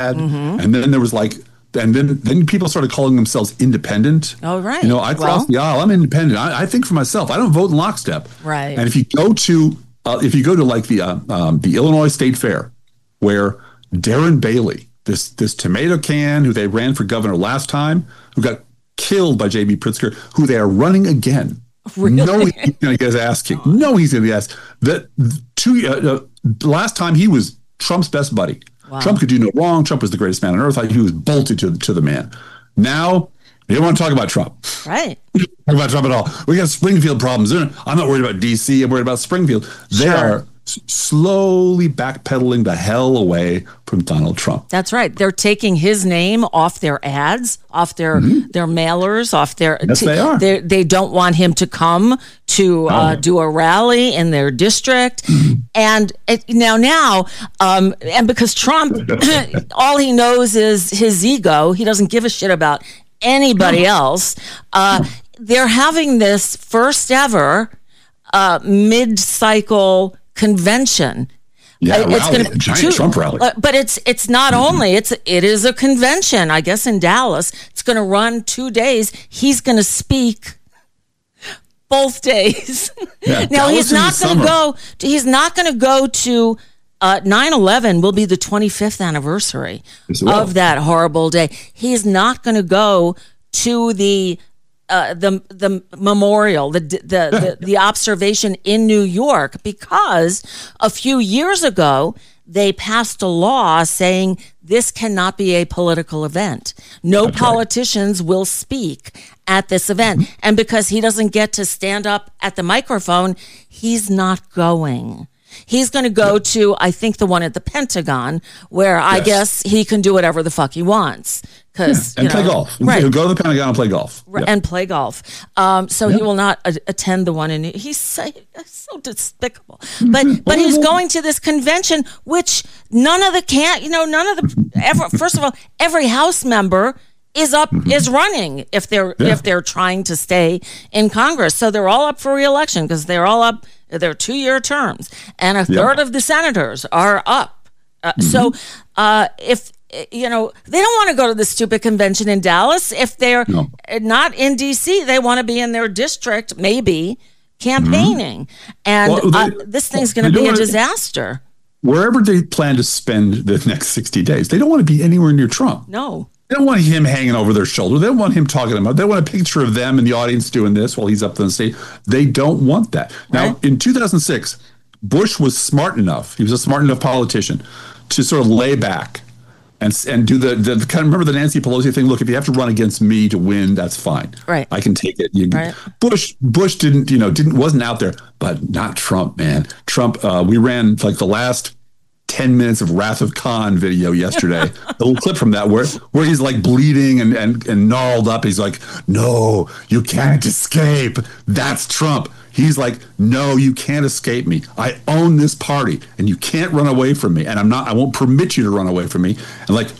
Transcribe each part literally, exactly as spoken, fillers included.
mm-hmm. and then there was like, and then then people started calling themselves independent. Oh, right. You know, I crossed well, the aisle. I'm independent. I, I think for myself. I don't vote in lockstep. Right. And if you go to uh, if you go to like the uh, um, the Illinois State Fair, where Darren Bailey, this this tomato can who they ran for governor last time, who got killed by J B Pritzker, who they are running again. Really? No, he's going to get his ass kicked. No, he's going to be asked. That two uh, uh, last time he was Trump's best buddy. Wow. Trump could do no wrong. Trump was the greatest man on earth. He was bolted to to the man. Now they don't want to talk about Trump. Right. Talk about Trump at all. We got Springfield problems. I'm not worried about D C. I'm worried about Springfield. They sure. are slowly backpedaling the hell away from Donald Trump. That's right. They're taking his name off their ads, off their mm-hmm. their mailers, off their. Yes, t- they are. They don't want him to come to uh, do a rally in their district, mm-hmm. and it, now now, um, and because Trump, all he knows is his ego. He doesn't give a shit about anybody else. Uh, they're having this first ever uh, mid-cycle convention. Yeah, uh, it's rally, gonna, a giant two, Trump rally. Uh, but it's it's not mm-hmm. only it's it is a convention. I guess in Dallas, it's going to run two days. He's going to speak both days. Yeah, now Dallas he's not going to go. He's not going to go to. Uh, nine eleven will be the twenty-fifth anniversary yes, of that horrible day. He's not going to go to the uh, the the memorial, the the, the the observation in New York, because a few years ago they passed a law saying this cannot be a political event. No That's politicians right. will speak at this event, mm-hmm. and because he doesn't get to stand up at the microphone, he's not going. He's going to go to, I think, the one at the Pentagon, where yes. I guess he can do whatever the fuck he wants. Cause, yeah, and you play know, golf. Right. He'll go to the Pentagon and play golf. Right, yeah. and play golf. Um, so yeah. he will not a- attend the one in New He's so, so despicable. But but he's going to this convention, which none of the can't, you know, none of the, ever, first of all, every House member is up mm-hmm. is running if they're yeah. if they're trying to stay in Congress. So they're all up for re-election because they're all up. They're two-year terms, and a third yeah. of the senators are up. Uh, mm-hmm. So, uh, if you know, they don't want to go to the stupid convention in Dallas. If they're no. not in D C, they want to be in their district, maybe campaigning. Mm-hmm. And well, they, uh, this thing's going to be a disaster. Wherever they plan to spend the next sixty days, they don't want to be anywhere near Trump. No. They don't want him hanging over their shoulder. They don't want him talking about. They want a picture of them in the audience doing this while he's up on the stage. They don't want that. Now, right. in two thousand six, Bush was smart enough. He was a smart enough politician to sort of lay back and and do the, the kind of, remember the Nancy Pelosi thing. Look, if you have to run against me to win, that's fine. Right. I can take it. You, right. Bush Bush didn't you know didn't wasn't out there, but not Trump, man. Trump. Uh, we ran like the last ten minutes of Wrath of Khan video yesterday. A little clip from that where where he's like bleeding and, and, and gnarled up. He's like, no, you can't escape. That's Trump. He's like, no, you can't escape me. I own this party and you can't run away from me. And I'm not, I won't permit you to run away from me. And like,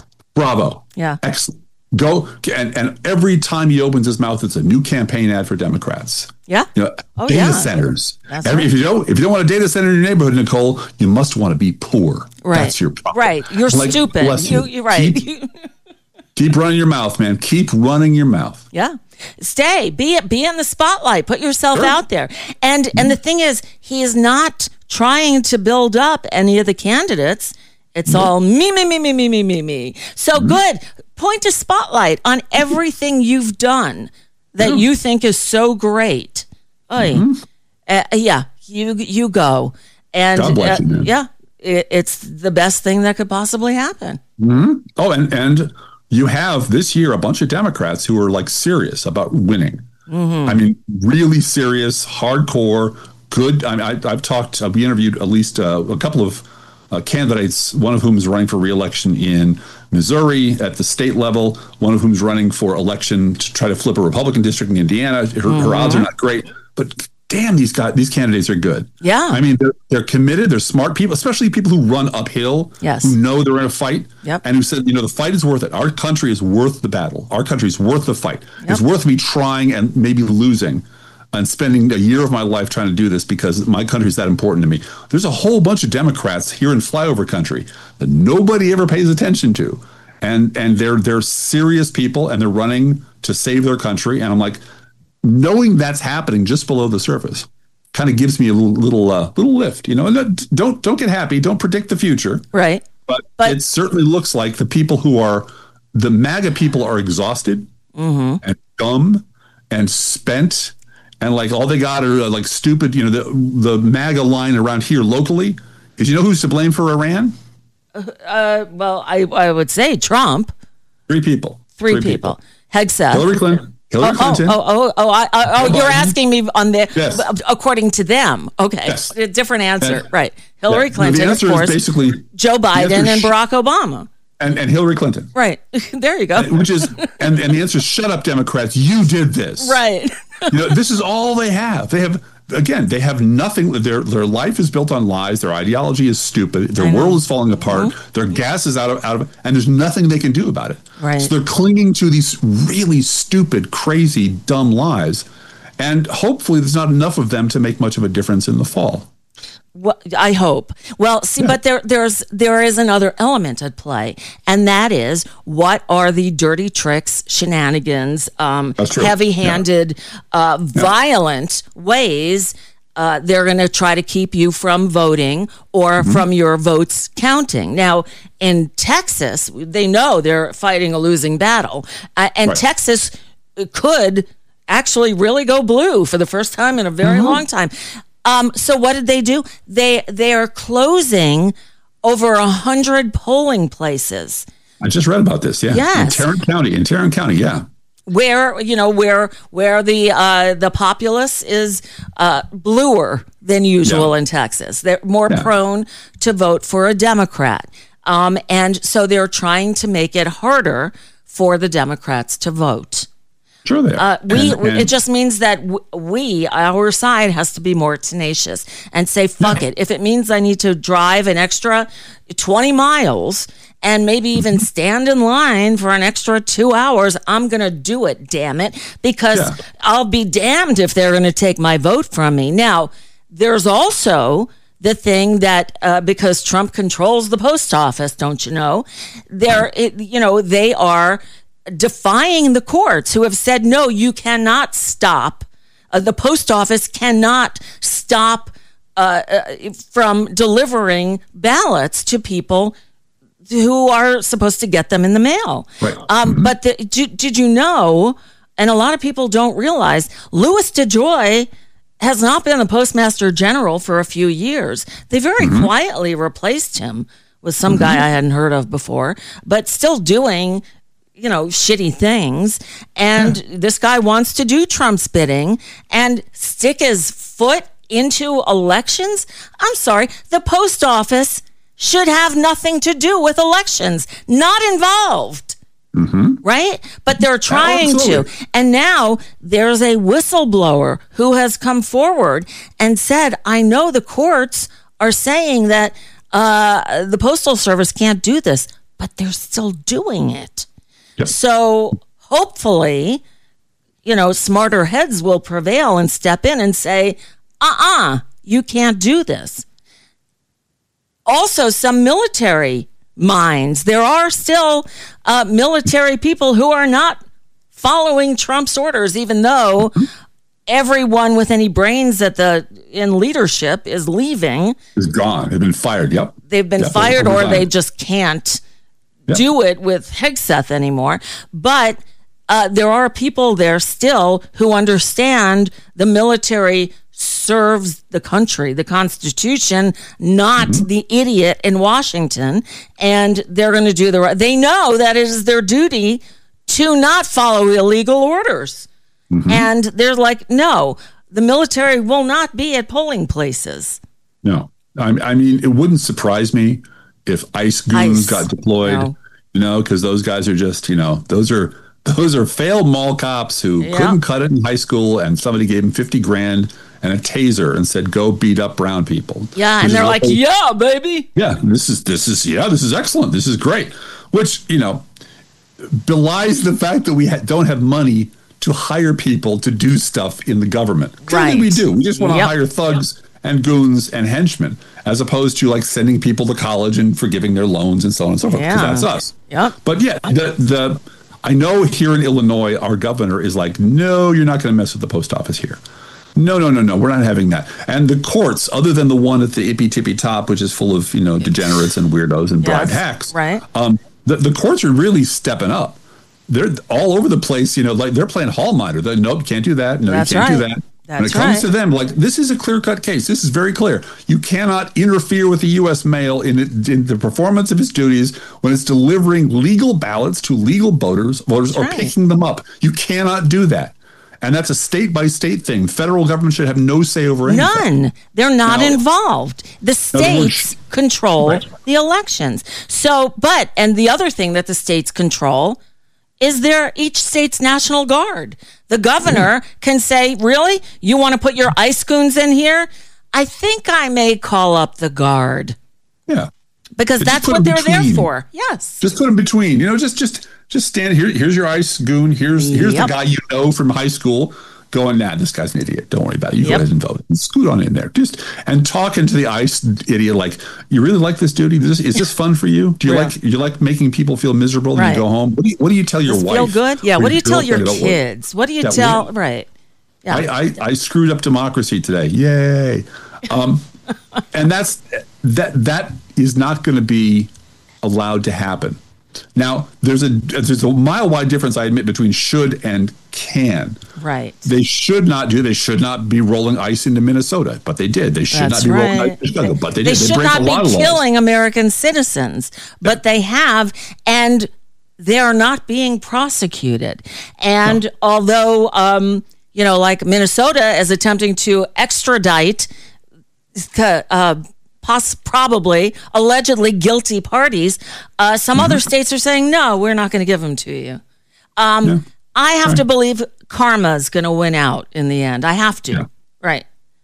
bravo. Yeah. Excellent. Go. And, and every time he opens his mouth, it's a new campaign ad for Democrats. Yeah. You know, oh, data yeah. centers. Every, right. If you don't, if you don't want a data center in your neighborhood, Nicole, you must want to be poor. Right. That's your problem. Right. You're like, stupid. You, you're right. Keep, keep running your mouth, man. Keep running your mouth. Yeah. Stay. Be be in the spotlight. Put yourself sure. out there. And mm-hmm. and the thing is, he is not trying to build up any of the candidates. It's mm-hmm. all me, me, me, me, me, me, me, me. So mm-hmm. good. Point a spotlight on everything you've done that yeah. you think is so great. Oy. Mm-hmm. Uh, yeah, you you go. And God bless uh, you, man. Yeah, it, it's the best thing that could possibly happen. Mm-hmm. Oh, and, and you have this year a bunch of Democrats who are like serious about winning. Mm-hmm. I mean, really serious, hardcore, good. I mean, I, I've talked, uh, we interviewed at least uh, a couple of uh, candidates, one of whom is running for re-election in Missouri at the state level, one of whom is running for election to try to flip a Republican district in Indiana. Her, mm-hmm. her odds are not great, but damn, these guys, these candidates are good. Yeah. I mean, they're, they're committed. They're smart people, especially people who run uphill, yes. who know they're in a fight, yep. and who said, you know, the fight is worth it. Our country is worth the battle. Our country is worth the fight. Yep. It's worth me trying and maybe losing and spending a year of my life trying to do this because my country's that important to me. There's a whole bunch of Democrats here in flyover country that nobody ever pays attention to. And and they're they're serious people and they're running to save their country. And I'm like, knowing that's happening just below the surface kind of gives me a little little, uh, little lift, you know, and don't don't get happy. Don't predict the future. Right. But, but it certainly looks like the people who are the MAGA people are exhausted mm-hmm. and dumb and spent. And like all they got are uh, like stupid, you know, the the MAGA line around here locally is, you know, who's to blame for Iran? Uh, well, I, I would say Trump. Three people. Three, Three people. people. Hegseth. Hillary Clinton. Hillary oh, Clinton. Oh, oh, oh, oh, I, I, oh you're asking me on the, yes. according to them. Okay. Yes. A different answer. And, right. Hillary yeah. Clinton, no, the answer of course. Is basically, Joe Biden and Barack Obama. And, and Hillary Clinton. Right. There you go. And, which is, and, and the answer is, shut up, Democrats. You did this. Right. You know, this is all they have. They have, again, they have nothing. Their their life is built on lies. Their ideology is stupid. Their world is falling apart. Mm-hmm. Their gas is out of, out of, and there's nothing they can do about it. Right. So they're clinging to these really stupid, crazy, dumb lies. And hopefully there's not enough of them to make much of a difference in the fall. Well, I hope. Well, see, yeah. but there, there's there is another element at play, and that is what are the dirty tricks, shenanigans, um, heavy-handed, yeah. uh, yeah. violent ways uh, they're going to try to keep you from voting or mm-hmm. from your votes counting. Now, in Texas, they know they're fighting a losing battle, uh, and right. Texas could actually really go blue for the first time in a very mm-hmm. long time. Um, so what did they do? They they are closing over a hundred polling places. I just read about this. Yeah, yes. in Tarrant County. In Tarrant County, yeah. Where you know where where the uh, the populace is uh, bluer than usual yeah. in Texas. They're more yeah. prone to vote for a Democrat, um, and so they're trying to make it harder for the Democrats to vote. Sure they are. Uh, we and, and, it just means that w- we, our side, has to be more tenacious and say, fuck it. If it means I need to drive an extra twenty miles and maybe even stand in line for an extra two hours, I'm going to do it, damn it, because yeah. I'll be damned if they're going to take my vote from me. Now, there's also the thing that uh, because Trump controls the post office, don't you know, they're, it, you know, they are defying the courts who have said, no, you cannot stop. Uh, the post office cannot stop uh, uh, from delivering ballots to people who are supposed to get them in the mail. Right. Um, mm-hmm. But the, did, did you know, and a lot of people don't realize, Louis DeJoy has not been the Postmaster General for a few years. They very mm-hmm. quietly replaced him with some mm-hmm. guy I hadn't heard of before, but still doing you know, shitty things. And yeah. this guy wants to do Trump's bidding and stick his foot into elections. I'm sorry. The post office should have nothing to do with elections, not involved. Mm-hmm. Right? But they're trying oh, to. And now there's a whistleblower who has come forward and said, I know the courts are saying that uh, the Postal Service can't do this, but they're still doing it. Yep. So hopefully, you know, smarter heads will prevail and step in and say, uh-uh, you can't do this. Also, some military minds. There are still uh, military people who are not following Trump's orders, even though everyone with any brains at the in leadership is leaving. Is gone. They've been fired. Yep. They've been yep. fired, or they just can't Yep. do it with Hegseth anymore. But uh, there are people there still who understand the military serves the country, the Constitution, not mm-hmm. the idiot in Washington. And they're going to do the right. They know that it is their duty to not follow illegal orders. Mm-hmm. And they're like, no, the military will not be at polling places. No, I, I mean, it wouldn't surprise me if ICE goons ICE. got deployed, no. you know, because those guys are just, you know, those are those are failed mall cops who yeah. couldn't cut it in high school, and somebody gave them fifty grand and a taser and said, "Go beat up brown people." Yeah, and they're like, whole, "Yeah, baby." Yeah, this is this is yeah, this is excellent. This is great. Which, you know, belies the fact that we ha- don't have money to hire people to do stuff in the government. Clearly Right. we do. We just want to Yep. hire thugs and goons and henchmen, as opposed to like sending people to college and forgiving their loans and so on and so forth. Because Yeah. that's us. Yep. But yeah, the the I know here in Illinois, our governor is like, no, you're not going to mess with the post office here. No, no, no, no, we're not having that. And the courts, other than the one at the ippy tippy top, which is full of, you know, degenerates and weirdos and bribe Yes, hacks, right. Um, the, the courts are really stepping up. They're all over the place, you know, like they're playing hall monitor. They're, nope, can't do that. No, That's you can't right. do that. When That's it comes right. to them, like this is a clear-cut case. This is very clear. You cannot interfere with the U S mail in, it, in the performance of its duties when it's delivering legal ballots to legal voters, voters, That's or right. picking them up. You cannot do that. And that's a state-by-state thing. Federal government should have no say over anything. None. They're not No. involved. The other words- states control Right. the elections. So, but, and the other thing that the states control is their each state's National Guard. The governor can say, really? You want to put your ice goons in here? I think I may call up the guard Yeah. because But just that's put what them they're there between. for. Yes. Just put them between. You know, just just just stand here. Here's your ice goon. Here's here's Yep. the guy you know from high school. Going, nah, this guy's an idiot. Don't worry about it. You Yep. go ahead and vote. Scoot on in there. Just and talking to the ICE idiot like, you really like this duty? This, is this fun for you? Do you Yeah. like you like making people feel miserable when Right. you go home? What do you, what do you tell your Does it wife? feel good? Yeah. or What do you tell your girlfriend about work? kids? What do you That tell? we- Right. Yeah. I, I, I screwed up democracy today. Yay. Um, and that's that that is not going to be allowed to happen. Now, there's a there's a mile wide difference, I admit, between should and can. Right. They should not do. They should not be rolling ice into Minnesota, but they did. They should That's not be rolling right. ice into Chicago, but they, They did. They should break not a lot be of laws. killing American citizens, but they have, and they are not being prosecuted. And No. although, um, you know, like Minnesota is attempting to extradite uh, poss- probably allegedly guilty parties, uh, some Mm-hmm. other states are saying, no, we're not going to give them to you. Um, Yeah. I have to believe karma's going to win out in the end. I have to. Yeah. Right.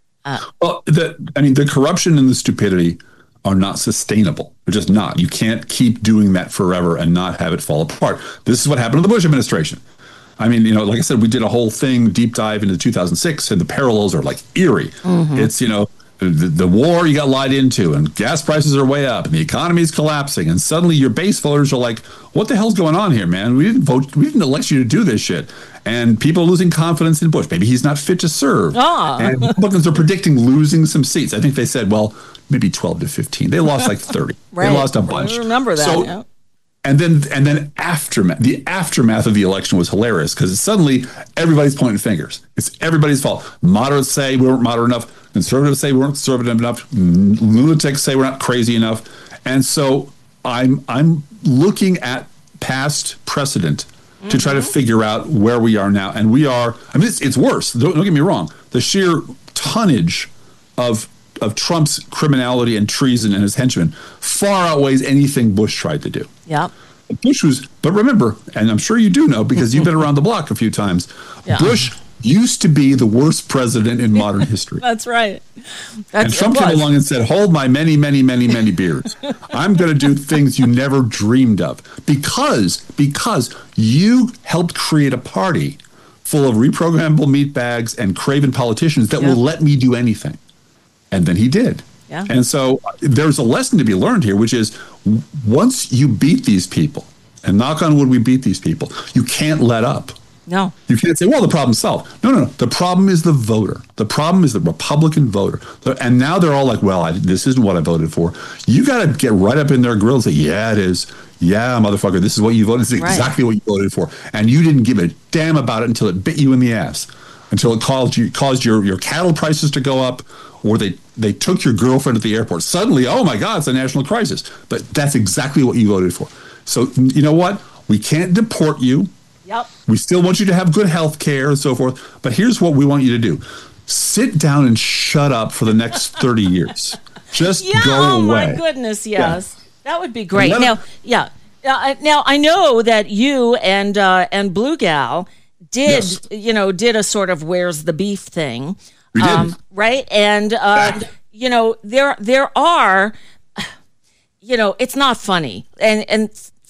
Well, the, I mean, the corruption and the stupidity are not sustainable. They're just not. You can't keep doing that forever and not have it fall apart. This is what happened to the Bush administration. I mean, you know, like I said, we did a whole thing, deep dive into two thousand six, and the parallels are like eerie. Mm-hmm. It's, you know, the, the war you got lied into, and gas prices are way up, and the economy is collapsing, and suddenly your base voters are like, what the hell's going on here, man? We didn't vote, we didn't elect you to do this shit. And people are losing confidence in Bush. Maybe he's not fit to serve. Ah. And Republicans are predicting losing some seats. I think they said, well, maybe twelve to fifteen. They lost like thirty. Right. They lost a bunch. I remember that. So, yeah. and then and then aftermath, the aftermath of the election was hilarious because suddenly everybody's pointing fingers. It's everybody's fault. Moderates say we weren't moderate enough. Conservatives say we weren't conservative enough. Lunatics say we're not crazy enough. And so I'm I'm looking at past precedent to try to figure out where we are now. And we are, I mean, it's, it's worse. Don't, don't get me wrong. The sheer tonnage of of Trump's criminality and treason and his henchmen far outweighs anything Bush tried to do. Yep. Bush was, but remember, and I'm sure you do know because you've been around the block a few times, Yeah. Bush used to be the worst president in modern history. That's right. And That's Trump it came was. along and said, hold my many, many, many, many beers. I'm going to do things you never dreamed of because, because you helped create a party full of reprogrammable meat bags and craven politicians that Yeah. will let me do anything. And then he did. Yeah. And so uh, there's a lesson to be learned here, which is w- once you beat these people, and knock on wood, we beat these people, you can't let up. No. You can't say, well, the problem's solved. No, no, no. The problem is the voter. The problem is the Republican voter. So- And now they're all like, well, I, this isn't what I voted for. You got to get right up in their grill and say, yeah, it is. Yeah, motherfucker, this is what you voted. This is Right. exactly what you voted for. And you didn't give a damn about it until it bit you in the ass, until it caused you caused your, your cattle prices to go up, or they, they took your girlfriend at the airport. Suddenly, oh my God, it's a national crisis. But that's exactly what you voted for. So you know what? We can't deport you. Yep. We still want you to have good health care and so forth. But here's what we want you to do. Sit down and shut up for the next thirty years. Just Yeah. go Oh away. my goodness. Yes. That would be great. Let Now, it- yeah. Uh, I- now I know that you and uh, and Blue Gal did Yes. you know did a sort of where's the beef thing, We did. right? And uh, you know there there are, you know, it's not funny, and and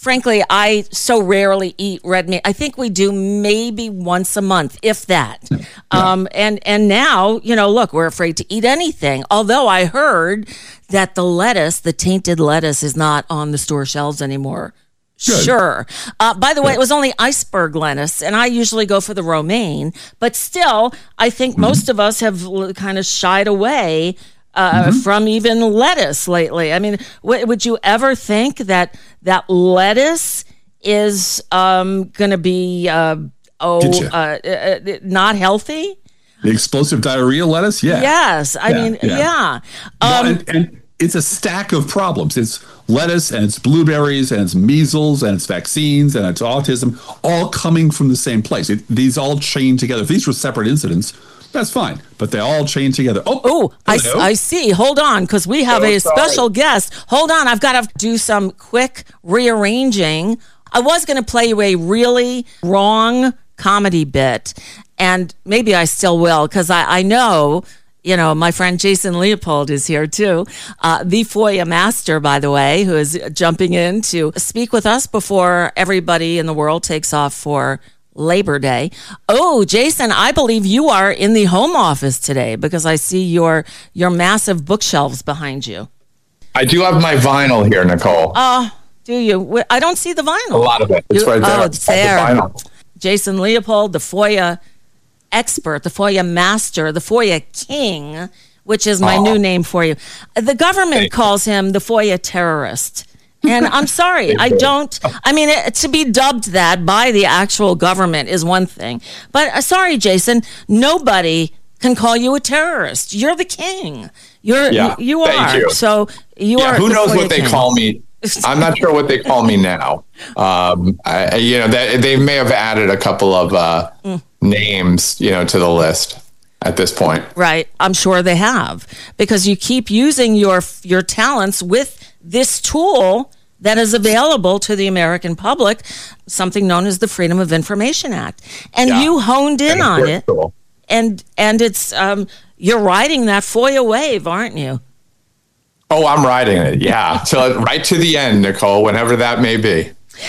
frankly, I so rarely eat red meat. I think we do maybe once a month, if that. Yeah. Um, and, and now, you know, look, we're afraid to eat anything. Although I heard that the lettuce, the tainted lettuce, is not on the store shelves anymore. Good. Sure. Uh, by the way, it was only iceberg lettuce, and I usually go for the romaine. But still, I think mm-hmm. most of us have kind of shied away uh, mm-hmm. from even lettuce lately. I mean, w- would you ever think that that lettuce is um, going to be uh, oh uh, uh, not healthy? The explosive diarrhea lettuce? Yeah. Yes. I yeah, mean, yeah. yeah. Um, no, and, and it's a stack of problems. It's lettuce and it's blueberries and it's measles and it's vaccines and it's autism, all coming from the same place. It, these all chain together. If these were separate incidents, that's fine, but they all chain together. Oh, oh I, I see. Hold on, because we have oh, a sorry. special guest. Hold on, I've got to do some quick rearranging. I was going to play you a really wrong comedy bit, and maybe I still will, because I, I know... You know, my friend Jason Leopold is here too. Uh, the F O I A master, by the way, who is jumping in to speak with us before everybody in the world takes off for Labor Day. Oh, Jason, I believe you are in the home office today because I see your your massive bookshelves behind you. I do have my vinyl here, Nicole. Oh, uh, do you? I don't see the vinyl. A lot of it. It's you, right there. Oh, it's there. The vinyl. Jason Leopold, the F O I A expert, the F O I A master, the F O I A king, which is my oh. new name for you. The government calls him the F O I A terrorist. And I'm sorry, I don't, I mean, it, to be dubbed that by the actual government is one thing. But uh, sorry, Jason, nobody can call you a terrorist. You're the king. You're, yeah, you, you are. You. So you yeah, are. Who knows F O I A what they king. call me? I'm not sure what they call me now. Um, I, you know, they, they may have added a couple of uh, mm. names, you know, to the list at this point. Right. I'm sure they have, because you keep using your your talents with this tool that is available to the American public, something known as the Freedom of Information Act. And yeah. you honed in on it. Tool. And and it's um, you're riding that F O I A wave, aren't you? Oh, I'm riding it. Yeah. So right to the end, Nicole, whenever that may be.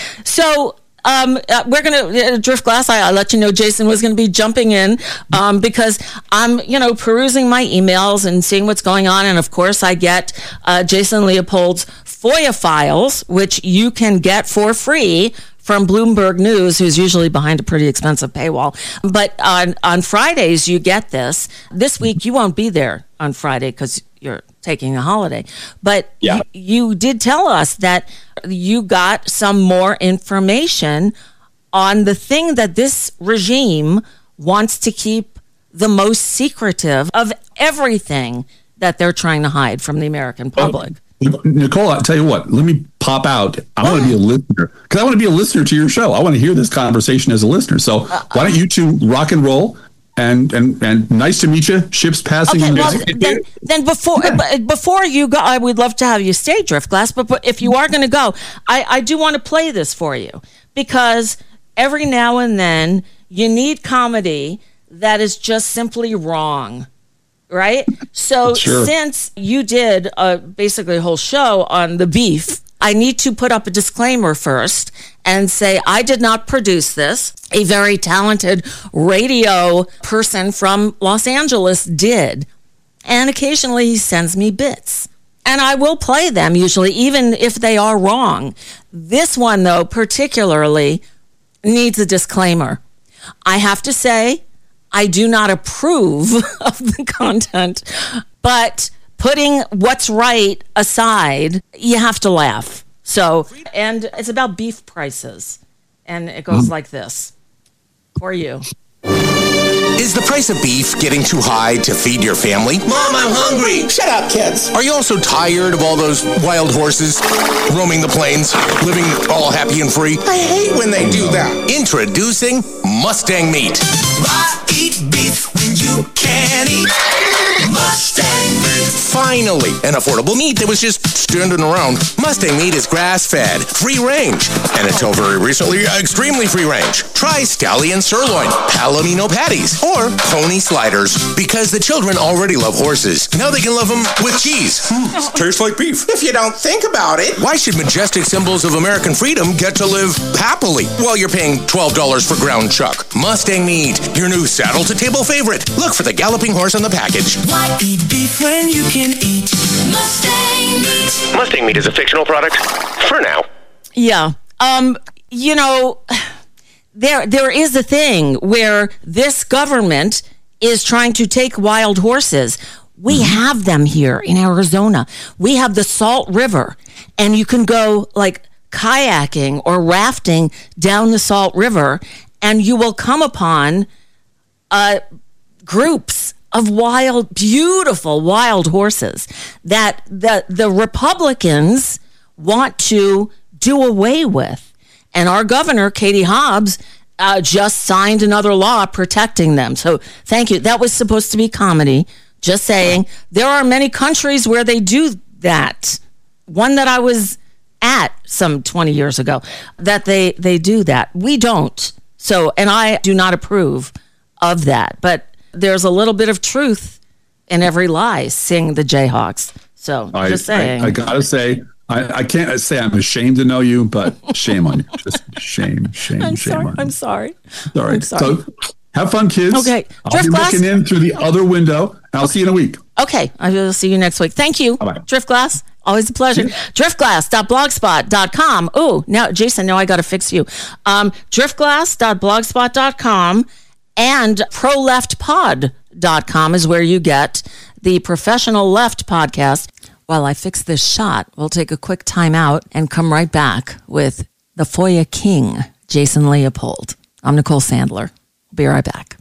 So um, uh, we're going to, uh, Drift Glass, I, I'll let you know Jason was going to be jumping in um, because I'm, you know, perusing my emails and seeing what's going on. And of course, I get uh, Jason Leopold's F O I A files, which you can get for free from Bloomberg News, who's usually behind a pretty expensive paywall. But on, on Fridays, you get this. This week, you won't be there on Friday because you're taking a holiday. But yeah. y- you did tell us that you got some more information on the thing that this regime wants to keep the most secretive of everything that they're trying to hide from the American public. Oh. Nicole, I'll tell you what, let me pop out. I want to be a listener because I want to be a listener to your show. I want to hear this conversation as a listener. So why don't you two rock and roll? And and and nice to meet you. Ships passing. Okay, well, then, then before yeah. before you go, I would love to have you stay, Drift Glass. But, but if you are going to go, I, I do want to play this for you because every now and then you need comedy that is just simply wrong. Right? So sure. Since you did uh, basically a whole show on the beef, I need to put up a disclaimer first and say I did not produce this. A very talented radio person from Los Angeles did. And occasionally he sends me bits. And I will play them usually, even if they are wrong. This one, though, particularly needs a disclaimer. I have to say, I do not approve of the content, but putting what's right aside, you have to laugh. So, and it's about beef prices. And it goes like this. For you. Is the price of beef getting too high to feed your family? Mom, I'm hungry. Shut up, kids. Are you also tired of all those wild horses roaming the plains, living all happy and free? I hate when they do that. Introducing Mustang Meat. Why eat beef when you can eat Mustang Meat? Finally, an affordable meat that was just standing around. Mustang meat is grass-fed, free-range, and until very recently, extremely free-range. Try scallion sirloin, palomino patties, or pony sliders. Because the children already love horses, now they can love them with cheese. Mm, tastes like beef. If you don't think about it. Why should majestic symbols of American freedom get to live happily while you're paying twelve dollars for ground chuck? Mustang meat, your new saddle-to-table favorite. Look for the galloping horse on the package. Why eat beef when you can eat Mustang meat? Mustang meat is a fictional product for now. Yeah. Um, you know, there there is a thing where this government is trying to take wild horses. We have them here in Arizona. We have the Salt River, and you can go like kayaking or rafting down the Salt River, and you will come upon uh, groups of wild, beautiful wild horses that the the Republicans want to do away with. And our governor, Katie Hobbs, uh, just signed another law protecting them. So thank you. That was supposed to be comedy. Just saying, there are many countries where they do that. One that I was at some twenty years ago, that they, they do that. We don't. So, and I do not approve of that. But there's a little bit of truth in every lie, sing the Jayhawks. So, I, just saying. I, I gotta say, I, I can't say I'm ashamed to know you, but shame on you. Just shame, shame, I'm shame sorry. on you. I'm sorry. All right. I'm sorry. So have fun, kids. Okay. I'll Drift be Glass? looking in through the other window, and I'll see you in a week. Okay. I will see you next week. Thank you. Bye-bye. Drift Glass. Always a pleasure. drift glass dot blogspot dot com. Oh, now, Jason, now I got to fix you. Um, drift glass dot blogspot dot com and pro left pod dot com is where you get the Professional Left podcast. While I fix this shot, we'll take a quick time out and come right back with the F O I A King, Jason Leopold. I'm Nicole Sandler. I'll be right back.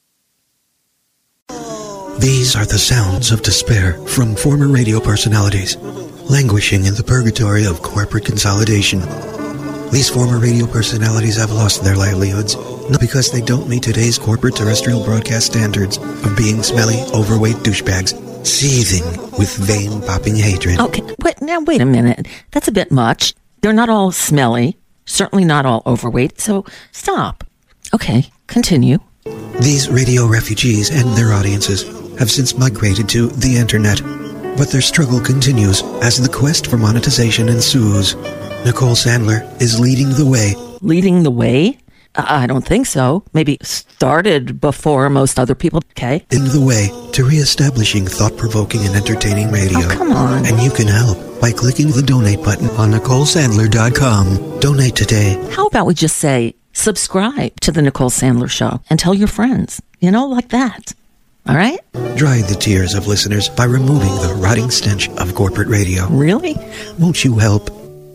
These are the sounds of despair from former radio personalities, languishing in the purgatory of corporate consolidation. These former radio personalities have lost their livelihoods, not because they don't meet today's corporate terrestrial broadcast standards of being smelly, overweight douchebags, seething with vein-popping hatred. Okay, wait, now wait a minute. That's a bit much. They're not all smelly, certainly not all overweight, so stop. Okay, continue. These radio refugees and their audiences have since migrated to the internet, but their struggle continues as the quest for monetization ensues. Nicole Sandler is leading the way. Leading the way? Uh, I don't think so. Maybe started before most other people. Okay. In the way to reestablishing thought-provoking and entertaining radio. Oh, come on. And you can help by clicking the donate button on Nicole Sandler dot com. Donate today. How about we just say subscribe to the Nicole Sandler Show and tell your friends, you know, like that. All right? Dry the tears of listeners by removing the rotting stench of corporate radio. Really? Won't you help?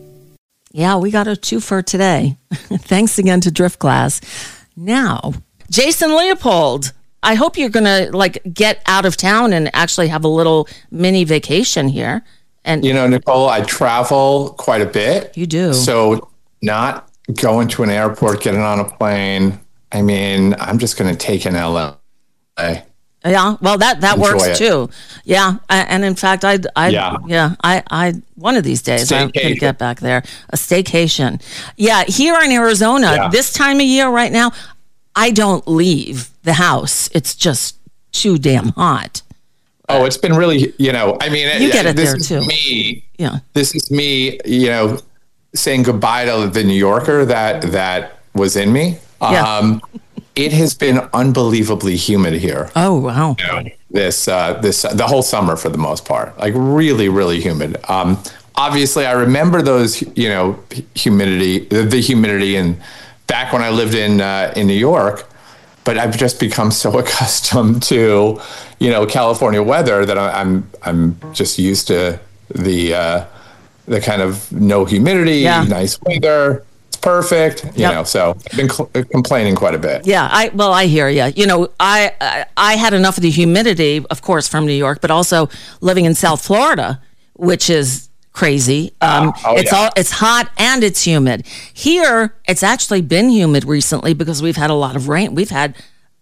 Yeah, we got a twofer today. Thanks again to Drift Glass. Now, Jason Leopold, I hope you're going to like get out of town and actually have a little mini vacation here. And You know, Nicole, I travel quite a bit. You do. So not going to an airport, getting on a plane. I mean, I'm just going to take an L A. Yeah, well, that, that Enjoy works it. too. Yeah, I, and in fact, I, I, yeah, Yeah. I, I, one of these days I'm going to Staycation. get back there. A staycation. Yeah, here in Arizona, Yeah. this time of year right now, I don't leave the house. It's just too damn hot. Oh, it's been really, you know, I mean, You get it this there, is too. Me, Yeah. This is me, you know, saying goodbye to the New Yorker that that was in me. Yeah. Um, it has been unbelievably humid here. Oh, wow. You know, this uh, this the whole summer for the most part, like really, really humid. Um, obviously, I remember those, you know, humidity, the, the humidity, and back when I lived in uh, in New York. But I've just become so accustomed to, you know, California weather that I- I'm I'm just used to the uh, the kind of no humidity, Yeah. nice weather. It's perfect, you Yep. know. So I've been cl- complaining quite a bit. Yeah, I well, I hear you. You know, I, I I had enough of the humidity, of course, from New York, but also living in South Florida, which is crazy. Um, oh, it's yeah. all it's hot and it's humid. Here, it's actually been humid recently because we've had a lot of rain. We've had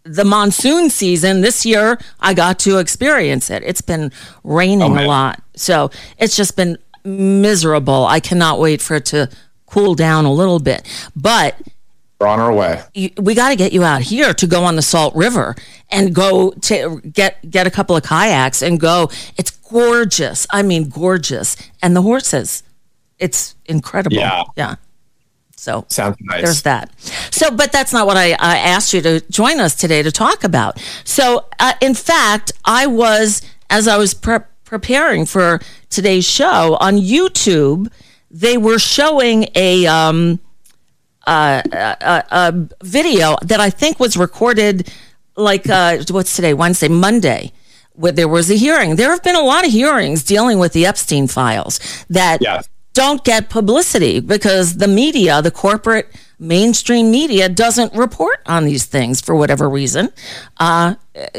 the monsoon season this year, I got to experience it. It's been raining Oh, a lot. So it's just been miserable. I cannot wait for it to cool down a little bit. But We're on our way. you, we got to get you out here to go on the Salt River and go to get get a couple of kayaks and go. It's gorgeous. I mean, gorgeous. And the horses, it's incredible. Yeah. Yeah. So Sounds nice. there's that. So, but that's not what I, I asked you to join us today to talk about. So, uh, in fact, I was, as I was pre- preparing for today's show on YouTube, they were showing a, um, uh, a, a video that I think was recorded like, uh, what's today? Wednesday, Monday. Where there was a hearing. There have been a lot of hearings dealing with the Epstein files that Yes. don't get publicity because the media, the corporate mainstream media, doesn't report on these things for whatever reason. Uh,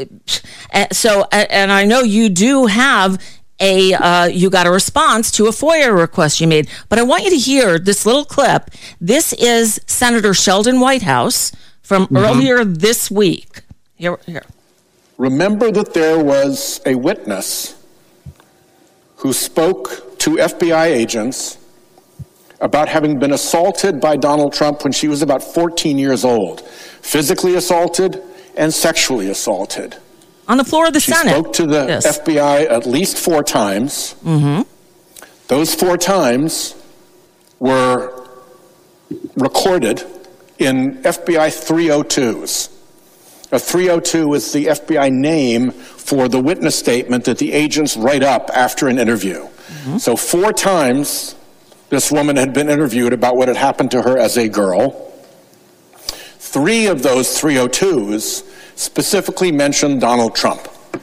so, and I know you do have a, uh, you got a response to a FOIA request you made, but I want you to hear this little clip. This is Senator Sheldon Whitehouse from mm-hmm. earlier this week. Here, here. Remember that there was a witness who spoke to F B I agents about having been assaulted by Donald Trump when she was about fourteen years old, physically assaulted and sexually assaulted. On the floor of the she Senate. She spoke to the yes. F B I at least four times. Mm-hmm. Those four times were recorded in F B I three oh twos. A three oh two is the F B I name for the witness statement that the agents write up after an interview. Mm-hmm. So four times this woman had been interviewed about what had happened to her as a girl. Three of those three oh twos specifically mentioned Donald Trump.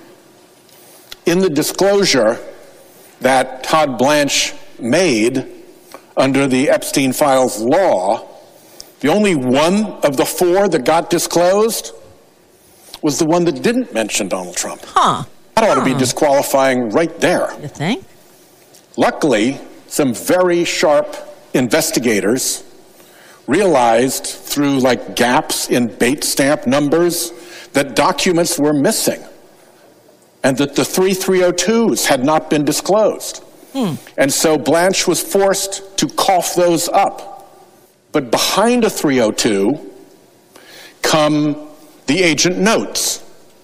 In the disclosure that Todd Blanche made under the Epstein Files law, the only one of the four that got disclosed was the one that didn't mention Donald Trump. Huh. That ought huh. to be disqualifying right there. You think? Luckily, some very sharp investigators realized through like gaps in bait stamp numbers that documents were missing and that the three three oh twos had not been disclosed. Hmm. And so Blanche was forced to cough those up. But behind a three oh two come the agent notes.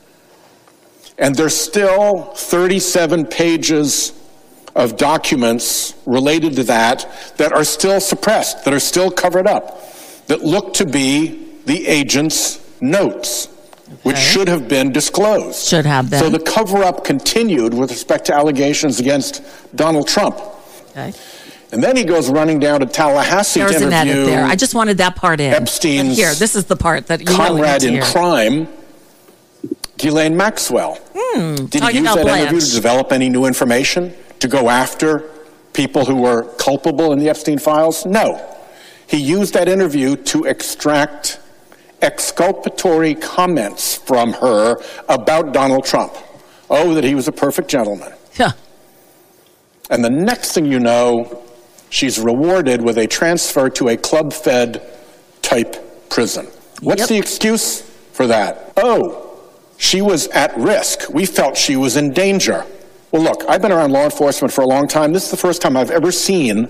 And there's still thirty-seven pages of documents related to that that are still suppressed, that are still covered up, that look to be the agent's notes, okay. which should have been disclosed. Should have been. So the cover-up continued with respect to allegations against Donald Trump. Okay. And then he goes running down to Tallahassee There's to interview an edit there. I just wanted that part in. Epstein's here, this is the part that you comrade really in crime, Ghislaine Maxwell. Hmm, Did he use that Blanche. interview to develop any new information to go after people who were culpable in the Epstein files? No. He used that interview to extract exculpatory comments from her about Donald Trump. Oh, that he was a perfect gentleman. Yeah. And the next thing you know, she's rewarded with a transfer to a club-fed type prison. What's Yep. the excuse for that? Oh, she was at risk. We felt she was in danger. Well, look, I've been around law enforcement for a long time. This is the first time I've ever seen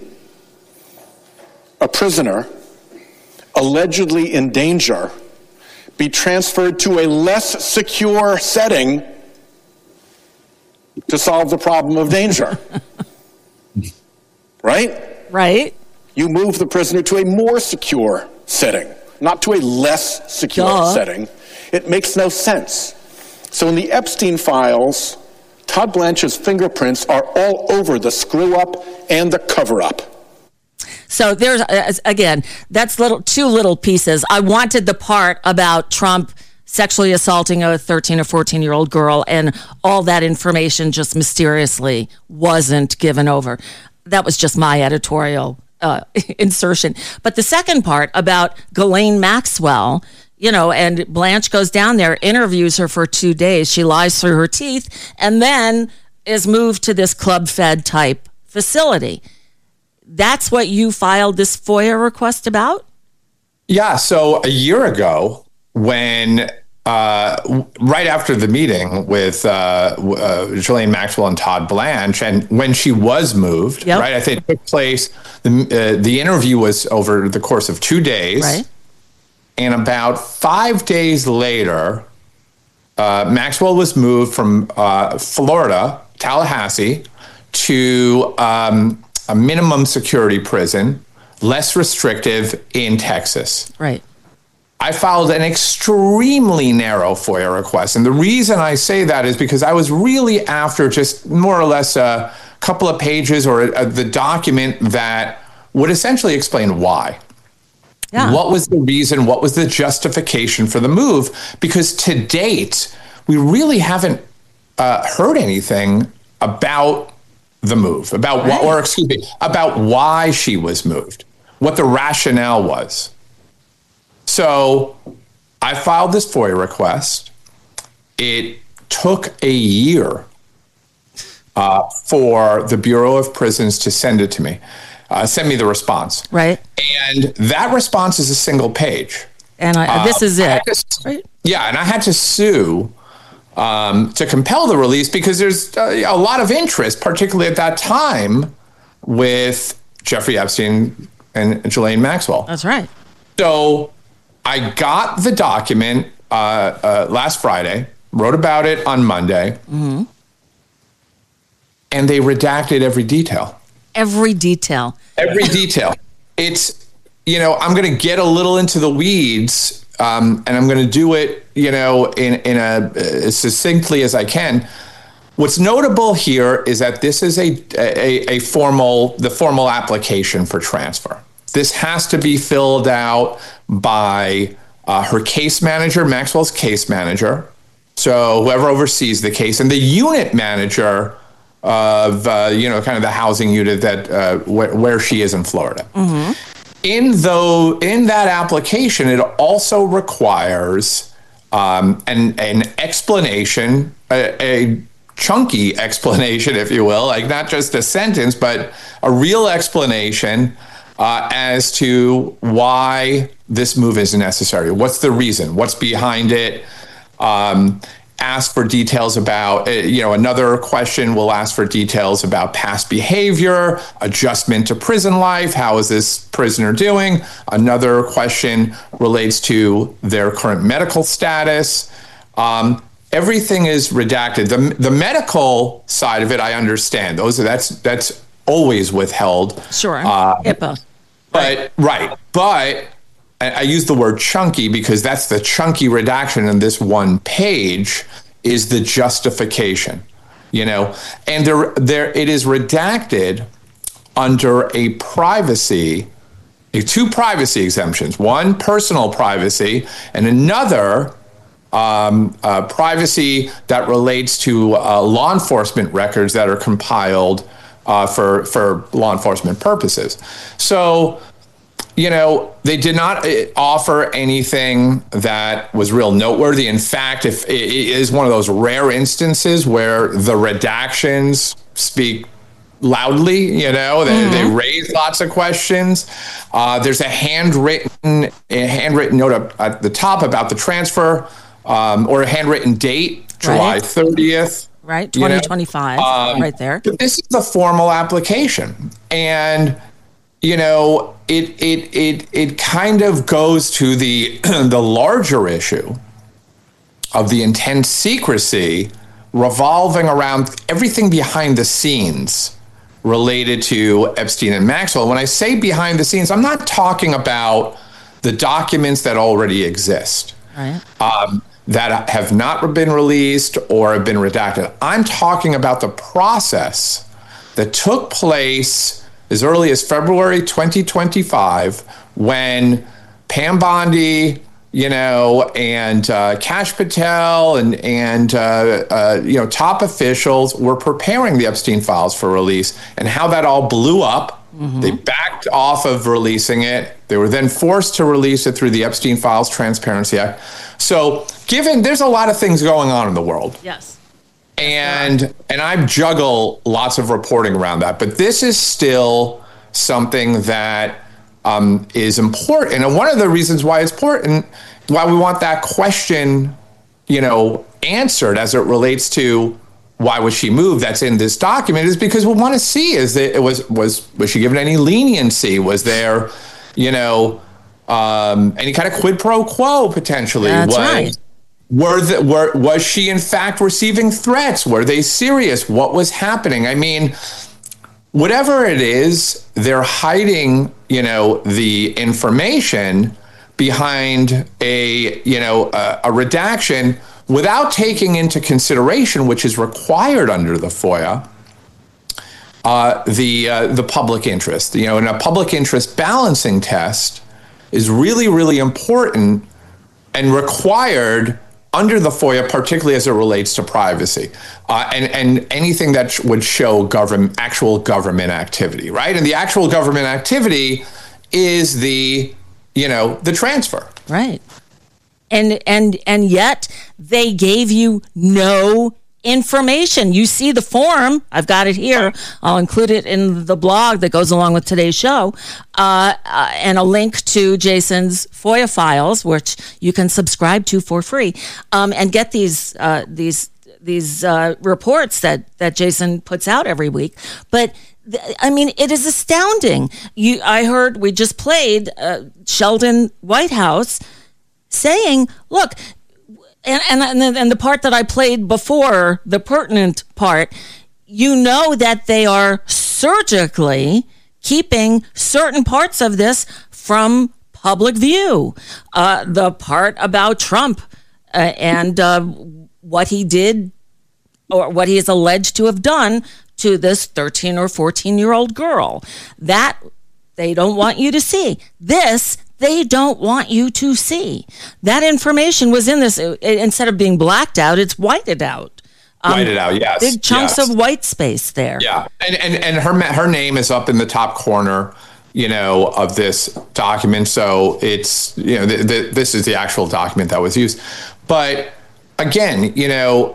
a prisoner allegedly in danger be transferred to a less secure setting to solve the problem of danger. Right? Right. You move the prisoner to a more secure setting, not to a less secure Duh. setting. It makes no sense. So in the Epstein files, Todd Blanche's fingerprints are all over the screw-up and the cover-up. So there's, uh, again, that's little two little pieces. I wanted the part about Trump sexually assaulting a thirteen or fourteen-year-old girl, and all that information just mysteriously wasn't given over. That was just my editorial uh, insertion. But the second part about Ghislaine Maxwell, you know, and Blanche goes down there, interviews her for two days. She lies through her teeth and then is moved to this club-fed type facility. That's what you filed this FOIA request about? Yeah. So a year ago, when uh, w- right after the meeting with uh, w- uh, Ghislaine Maxwell and Todd Blanche, and when she was moved, Yep. right? I think it took place. The uh, the interview was over the course of two days, Right. and about five days later, uh, Maxwell was moved from uh, Florida, Tallahassee, to um, a minimum security prison, less restrictive in Texas. Right. I filed an extremely narrow FOIA request. And the reason I say that is because I was really after just more or less a couple of pages or a, the document that would essentially explain why. Yeah. What was the reason? What was the justification for the move? Because to date, we really haven't uh, heard anything about the move, about Right. what, or excuse me, about why she was moved, what the rationale was. So I filed this FOIA request. It took a year uh, for the Bureau of Prisons to send it to me, uh, send me the response. Right. And that response is a single page. And I, Uh, this is I it. had to- Right. Yeah, and I had to sue um, to compel the release because there's a, a lot of interest, particularly at that time, with Jeffrey Epstein and Ghislaine Maxwell. That's right. So I got the document uh, uh, last Friday, wrote about it on Monday, Mm-hmm. and they redacted every detail. Every detail. Every detail. It's, you know, I'm going to get a little into the weeds, um, and I'm going to do it, you know, in, in a as succinctly as I can. What's notable here is that this is a, a, a formal, the formal application for transfer. This has to be filled out by uh, her case manager, Maxwell's case manager. So whoever oversees the case, and the unit manager of, uh, you know, kind of the housing unit that uh, wh- where she is in Florida. Mm-hmm. In though in that application, it also requires um, an an explanation, a, a chunky explanation, if you will, like not just a sentence, but a real explanation uh, as to why this move is necessary. What's the reason? What's behind it? Um, ask for details about, uh, you know, another question will ask for details about past behavior, adjustment to prison life. How is this prisoner doing? Another question relates to their current medical status. Um, everything is redacted. The, the medical side of it, I understand. Those are, that's, that's always withheld. Sure. Uh, HIPAA. But, right. But I, I use the word chunky because that's the chunky redaction in this one page is the justification, you know, and there, there, it is redacted under a privacy, two privacy exemptions, one personal privacy and another um, uh, privacy that relates to uh, law enforcement records that are compiled uh, for, for law enforcement purposes. So, you know, they did not offer anything that was real noteworthy. In fact, if it is one of those rare instances where the redactions speak loudly, you know, they, mm-hmm. they raise lots of questions. Uh, there's a handwritten a handwritten note up at the top about the transfer, um, or a handwritten date, July thirtieth. Right, twenty twenty-five, you know? um, right there. But this is the formal application, and you know, it it it it kind of goes to the the larger issue of the intense secrecy revolving around everything behind the scenes related to Epstein and Maxwell. When I say behind the scenes, I'm not talking about the documents that already exist, right. um, that have not been released or have been redacted. I'm talking about the process that took place as early as February twenty twenty-five, when Pam Bondi, you know, and uh, Kash Patel and and uh, uh, you know, top officials were preparing the Epstein files for release, and how that all blew up. Mm-hmm. They backed off of releasing it. They were then forced to release it through the Epstein Files Transparency Act. So, given there's a lot of things going on in the world. Yes. And and I juggle lots of reporting around that, but this is still something that um, is important. And one of the reasons why it's important, why we want that question you know, answered as it relates to why was she moved that's in this document is because we want to see is that it was was was she given any leniency? Was there, you know, um, any kind of quid pro quo potentially? That's was, right. Were the, were was she in fact receiving threats? Were they serious? What was happening? I mean, whatever it is, they're hiding, you know, the information behind a, you know, a, a redaction without taking into consideration, which is required under the FOIA, uh, the uh, the public interest. You know, and a public interest balancing test is really, really important and required under the FOIA, particularly as it relates to privacy, uh, and and anything that would show government actual government activity, right? And the actual government activity is the, you know, the transfer, right? And and and yet they gave you no information. You see the form. I've got it here. I'll include it in the blog that goes along with today's show, uh, uh, and a link to Jason's FOIA files, which you can subscribe to for free, um, and get these uh, these these uh, reports that that Jason puts out every week. But th- I mean, it is astounding. You, I heard we just played uh, Sheldon Whitehouse saying, "Look." And, and and the part that I played before, the pertinent part, you know that they are surgically keeping certain parts of this from public view. Uh, the part about Trump uh, and uh, what he did or what he is alleged to have done to this thirteen or fourteen-year-old girl. That they don't want you to see. This they don't want you to see. That information was in this. It, instead of being blacked out, it's whited out. Um, whited out, yes. Big chunks yes. of white space there. Yeah, and and and her her name is up in the top corner, you know, of this document. So it's, you know, th- th- this is the actual document that was used. But again, you know,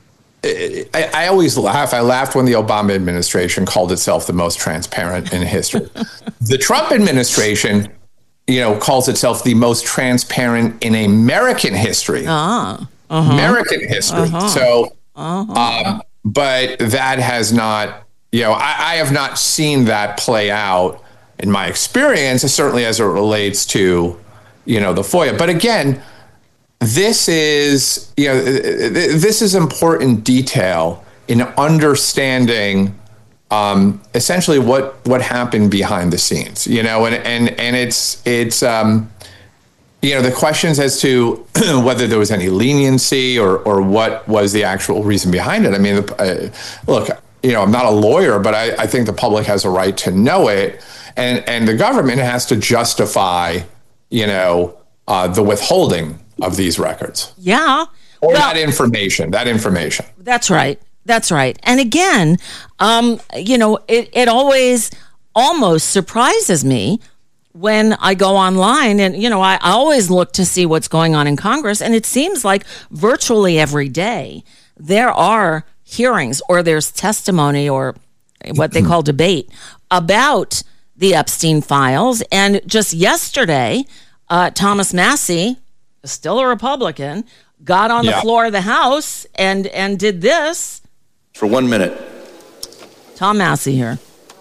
I, I always laugh. I laughed when the Obama administration called itself the most transparent in history. The Trump administration, you know, calls itself the most transparent in American history. Ah, uh-huh. American history. Uh-huh. So, uh-huh. um, but that has not, you know, I, I have not seen that play out in my experience, certainly as it relates to, you know, the FOIA. But again, this is, you know, this is important detail in understanding um, essentially what what happened behind the scenes, you know, and and and it's it's um, you know, the questions as to whether there was any leniency or or what was the actual reason behind it. I mean, uh, look, you know, I'm not a lawyer, but I, I think the public has a right to know it, and and the government has to justify, you know, uh, the withholding of these records. Yeah. Or well, that information, that information. That's right. That's right. And again, um, you know, it, it always almost surprises me when I go online and, you know, I, I always look to see what's going on in Congress. And it seems like virtually every day there are hearings or there's testimony or what they call debate about the Epstein files. And just yesterday, uh, Thomas Massie, still a Republican, got on the yeah. floor of the House and, and did this. For one minute. Tom Massie here.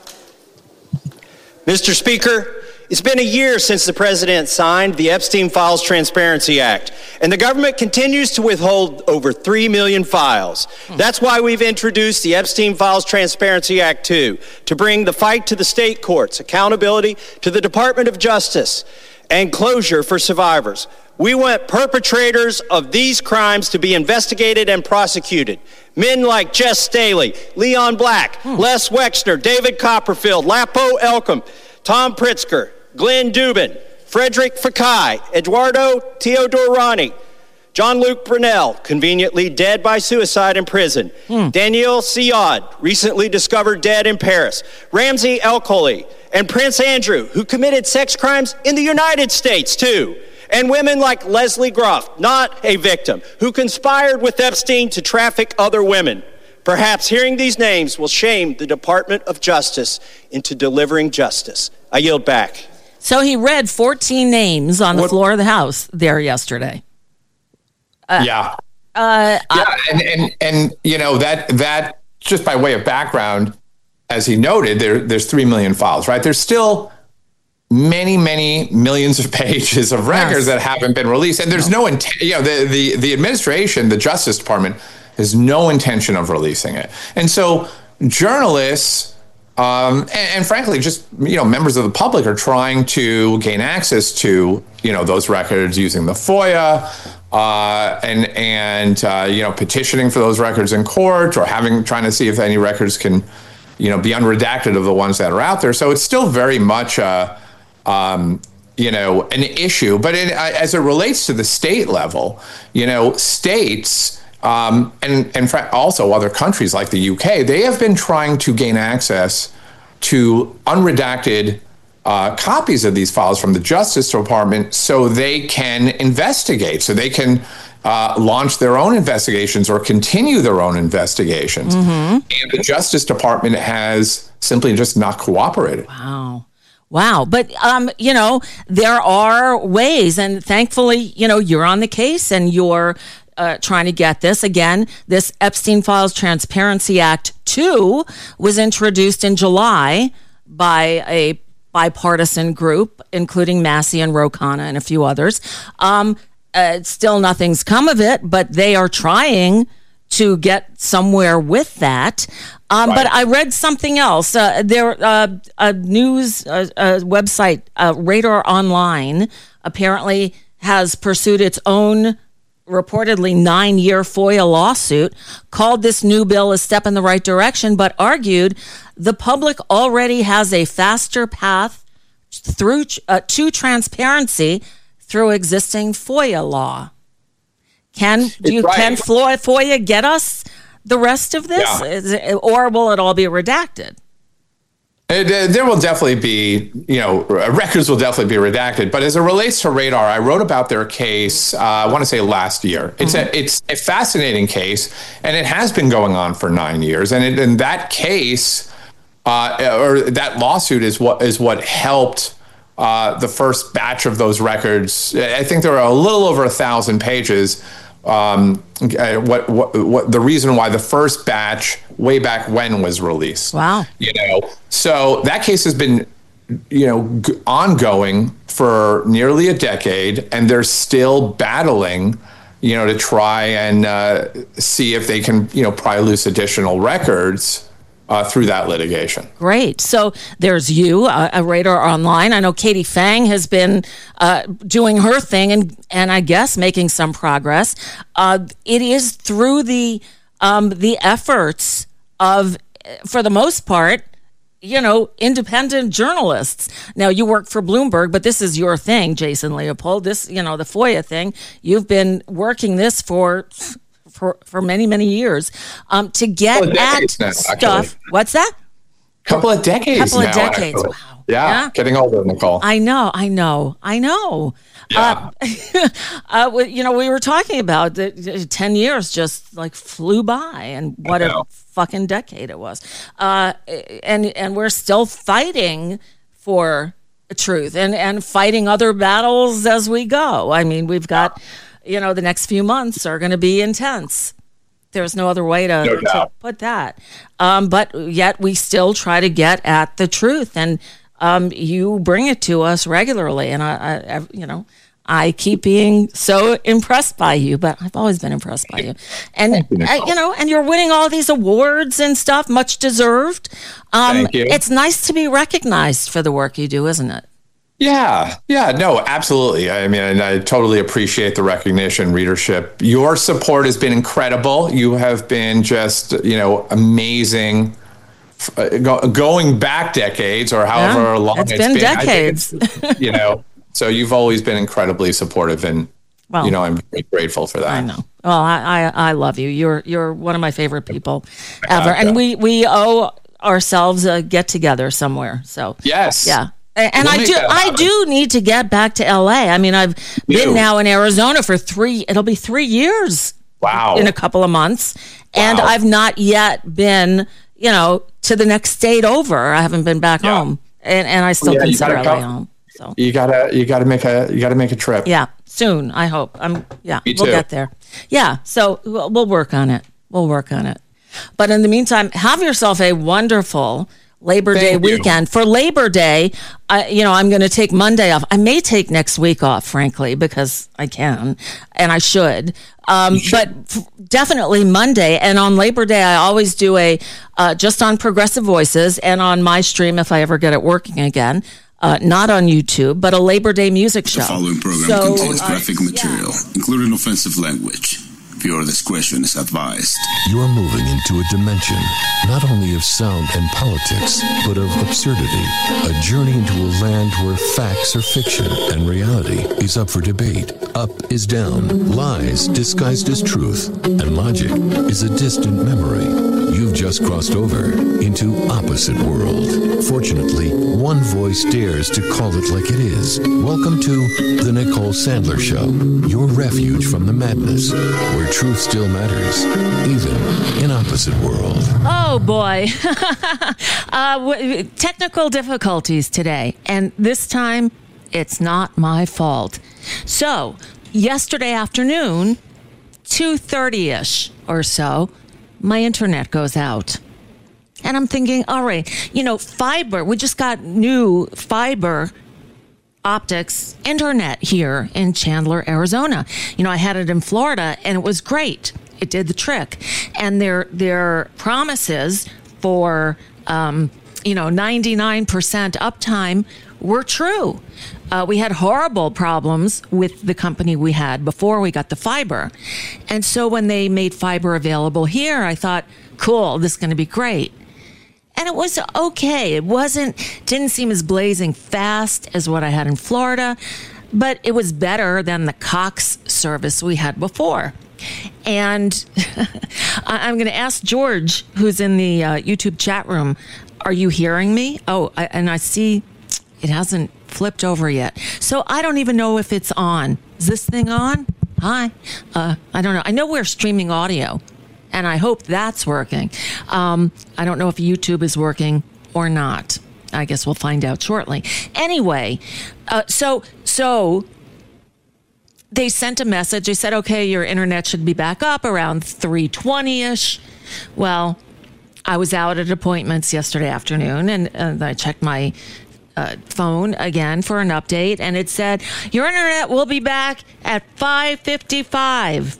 Mister Speaker, it's been a year since the president signed the Epstein Files Transparency Act, and the government continues to withhold over three million files. Hmm. That's why we've introduced the Epstein Files Transparency Act two, to bring the fight to the state courts, accountability to the Department of Justice, and closure for survivors. We want perpetrators of these crimes to be investigated and prosecuted. Men like Jess Staley, Leon Black, hmm. Les Wexner, David Copperfield, Lapo Elcom, Tom Pritzker, Glenn Dubin, Frederick Fakai, Eduardo Teodorani, John-Luc Brunel, conveniently dead by suicide in prison, hmm. Daniel Siad, recently discovered dead in Paris, Ramsey El-Khoury, and Prince Andrew, who committed sex crimes in the United States, too. And women like Leslie Groff, not a victim, who conspired with Epstein to traffic other women. Perhaps hearing these names will shame the Department of Justice into delivering justice. I yield back. So he read fourteen names on the what? floor of the House there yesterday. Uh, yeah. Uh, yeah, and, and and you know that that just by way of background, as he noted, there there's three million files, right? There's still many many millions of pages of records yes. that haven't been released, and there's no, no intent. You know, the the the administration, the Justice Department, has no intention of releasing it, and so journalists. Um, and, and frankly, just, you know, members of the public are trying to gain access to, you know, those records using the FOIA uh, and, and uh, you know, petitioning for those records in court or having trying to see if any records can, you know, be unredacted of the ones that are out there. So it's still very much, a, um, you know, an issue. But it, as it relates to the state level, you know, states... Um, and, and also other countries like the U K, they have been trying to gain access to unredacted uh, copies of these files from the Justice Department so they can investigate, so they can uh, launch their own investigations or continue their own investigations. Mm-hmm. And the Justice Department has simply just not cooperated. Wow. Wow. But, um, you know, there are ways, and thankfully, you know, you're on the case and you're Uh, trying to get this. Again, this Epstein Files Transparency Act two was introduced in July by a bipartisan group, including Massey and Ro Khanna and a few others. Um, uh, still nothing's come of it, but they are trying to get somewhere with that. Um, right. But I read something else. Uh, there, uh, a news uh, uh, website, uh, Radar Online, apparently has pursued its own reportedly nine-year FOIA lawsuit, called this new bill a step in the right direction, but argued the public already has a faster path through uh, to transparency through existing FOIA law. Can do you, right. can FOIA get us the rest of this, yeah. Is it, or will it all be redacted? It, uh, there will definitely be, you know, records will definitely be redacted. But as it relates to Radar, I wrote about their case, uh, I want to say last year. It's mm-hmm. a it's a fascinating case, and it has been going on for nine years. And it, in that case, uh, or that lawsuit is what is what helped uh, the first batch of those records. I think there are a little over a thousand pages. Um, what, what, what the reason why the first batch way back when was released. Wow. You know, so that case has been, you know, g- ongoing for nearly a decade, and they're still battling, you know, to try and uh, see if they can, you know, pry loose additional records Uh, through that litigation. Great. So there's you, uh, a Radar Online. I know Katie Fang has been uh, doing her thing and, and I guess making some progress. Uh, it is through the um, the efforts of, for the most part, you know, independent journalists. Now, you work for Bloomberg, but this is your thing, Jason Leopold. This, you know, the FOIA thing. You've been working this for... For, for many, many years, um, to get at now, stuff. Actually. What's that? Couple of decades. Couple now, of decades. Actually. Wow. Yeah, yeah, getting older, Nicole. I know. I know. I know. Yeah. Uh, uh, you know, we were talking about the, the ten years just like flew by, and what a fucking decade it was. Uh, and and we're still fighting for truth and and fighting other battles as we go. I mean, we've got. Yeah. You know, the next few months are going to be intense. There's no other way to, no to put that. Um, but yet we still try to get at the truth. And um, you bring it to us regularly. And, I, I, you know, I keep being so impressed by you, but I've always been impressed by you. And, you, uh, you know, and you're winning all these awards and stuff, much deserved. Um, Thank you. It's nice to be recognized for the work you do, isn't it? Yeah, yeah, no, absolutely. I mean, and I totally appreciate the recognition, readership. Your support has been incredible. You have been just, you know, amazing. Go, going back decades or however yeah, long it's, it's been, been, decades. It's, you know, so you've always been incredibly supportive, and well, you know, I'm very grateful for that. I know. Well, I, I, I love you. You're you're one of my favorite people ever, and we we owe ourselves a get together somewhere. So yes, yeah. And we'll I do I do need to get back to L A. I mean, I've been now in Arizona for three, it'll be three years. Wow. In a couple of months. Wow. And I've not yet been, you know, to the next state over. I haven't been back yeah. home. And and I still yeah, consider L A home. So you gotta you gotta make a you gotta make a trip. Yeah. soon. I hope. I'm. Yeah, Me we'll too. get there. Yeah, so we'll, we'll work on it. We'll work on it. But in the meantime, have yourself a wonderful Labor Day Thank you. weekend. For Labor Day, I, you know, I'm going to take Monday off. I may take next week off, frankly, because I can and I should. Um, but f- definitely Monday. And on Labor Day, I always do a uh, just on Progressive Voices and on my stream if I ever get it working again. Uh, not on YouTube, but a Labor Day music show. The following program So, contains uh, graphic yeah. material, including offensive language. Viewer discretion is advised. You're moving into a dimension not only of sound and politics, but of absurdity. A journey into a land where facts are fiction and reality is up for debate. Up is down, lies disguised as truth, and logic is a distant memory. You've just crossed over into Opposite World. Fortunately, one voice dares to call it like it is. Welcome to The Nicole Sandler Show, your refuge from the madness, where truth still matters, even in Opposite World. Oh boy. uh, w- technical difficulties today. And this time, it's not my fault. So, yesterday afternoon, two thirty-ish or so, my internet goes out. And I'm thinking, all right, you know, fiber, we just got new fiber optics internet here in Chandler, Arizona. You know, I had it in Florida and it was great. It did the trick. And their their promises for, um, you know, ninety-nine percent uptime were true. Uh, we had horrible problems with the company we had before we got the fiber. And so when they made fiber available here, I thought, cool, this is going to be great. And it was okay. It wasn't, didn't seem as blazing fast as what I had in Florida, but it was better than the Cox service we had before. And I'm going to ask George, who's in the uh, YouTube chat room, are you hearing me? Oh, I, and I see it hasn't flipped over yet. So I don't even know if it's on. Is this thing on? Hi. Uh, I don't know. I know we're streaming audio. And I hope that's working. Um, I don't know if YouTube is working or not. I guess we'll find out shortly. Anyway, uh, so so they sent a message. They said, okay, your internet should be back up around three twenty-ish. Well, I was out at appointments yesterday afternoon, and uh, I checked my uh, phone again for an update, and it said, your internet will be back at five fifty-five.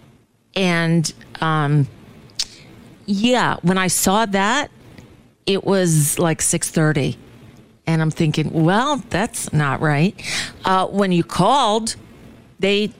And um, yeah, when I saw that, it was like six thirty. And I'm thinking, well, that's not right. Uh, when you called, they,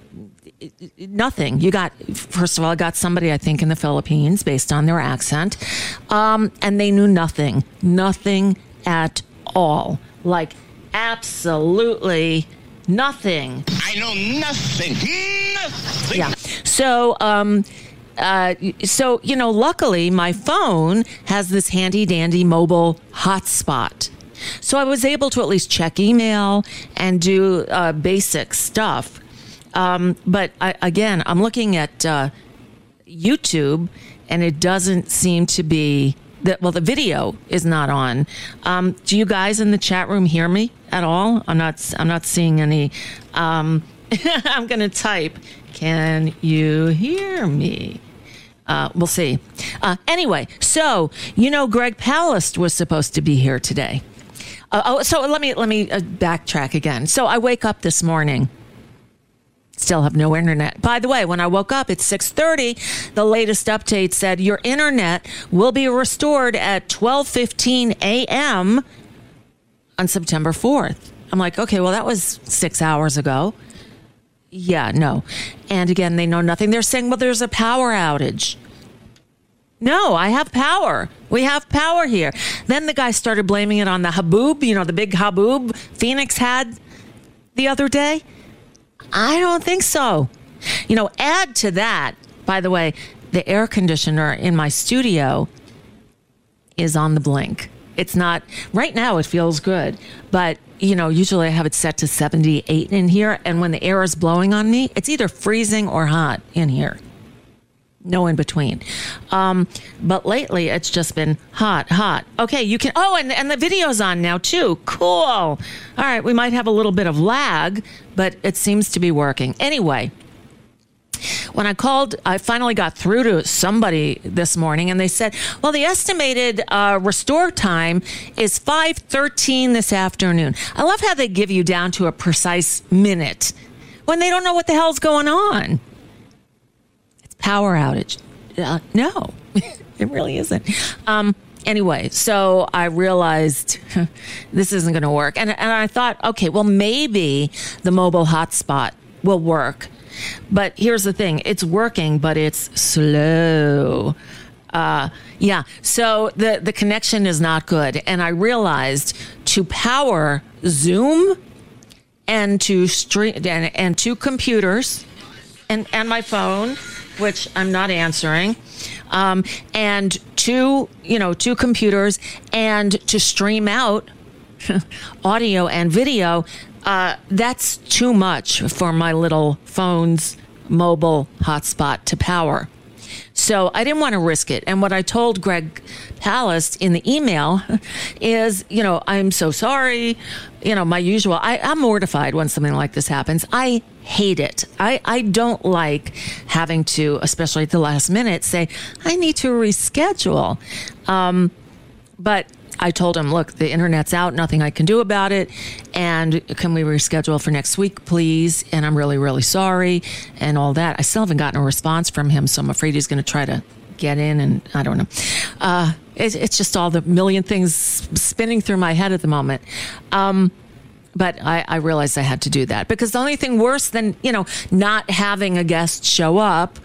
nothing. You got, first of all, I got somebody, I think, in the Philippines based on their accent. Um, and they knew nothing, nothing at all. Like, absolutely nothing. I know nothing. Nothing. Yeah. So, um, uh, so, you know, luckily my phone has this handy dandy mobile hotspot. So I was able to at least check email and do uh, basic stuff. Um, but I, again, I'm looking at uh, YouTube and it doesn't seem to be that. Well, the video is not on. Um, do you guys in the chat room hear me at all? I'm not, I'm not seeing any. Um, I'm going to type, can you hear me? Uh, we'll see. Uh, anyway, so, you know, Greg Palast was supposed to be here today. Uh, oh, so let me let me uh, backtrack again. So I wake up this morning, still have no internet. By the way, when I woke up, it's six thirty. The latest update said your internet will be restored at twelve fifteen a.m. on September fourth. I'm like, okay, well, that was six hours ago. Yeah, no. And again, they know nothing. They're saying, well, there's a power outage. No, I have power. We have power here. Then the guy started blaming it on the haboob, you know, the big haboob Phoenix had the other day. I don't think so. You know, add to that, by the way, the air conditioner in my studio is on the blink. It's not, right now it feels good, but, you know, usually I have it set to seventy-eight in here, and when the air is blowing on me, it's either freezing or hot in here. No in between. Um, but lately, it's just been hot, hot. Okay, you can... Oh, and, and the video's on now, too. Cool. All right, we might have a little bit of lag, but it seems to be working. Anyway, when I called, I finally got through to somebody this morning, and they said, well, the estimated uh, restore time is five thirteen this afternoon. I love how they give you down to a precise minute when they don't know what the hell's going on. Power outage. Uh, no, it really isn't. Um, anyway, so I realized this isn't going to work. And, and I thought, okay, well, maybe the mobile hotspot will work. But here's the thing. It's working, but it's slow. Uh, yeah, so the, the connection is not good. And I realized to power Zoom and to stream and, and two computers and, and my phone, which I'm not answering, um, and two, you know, two computers, and to stream out audio and video, uh, that's too much for my little phone's mobile hotspot to power. So I didn't want to risk it. And what I told Greg Palast in the email is, you know, I'm so sorry. You know, my usual, I, I'm mortified when something like this happens. I hate it. I, I don't like having to, especially at the last minute, say, I need to reschedule. Um, but I told him, look, the internet's out, nothing I can do about it. And can we reschedule for next week, please? And I'm really, really sorry and all that. I still haven't gotten a response from him, so I'm afraid he's going to try to get in, and I don't know. Uh, it, it's just all the million things spinning through my head at the moment. Um, but I, I realized I had to do that, because the only thing worse than, you know, not having a guest show up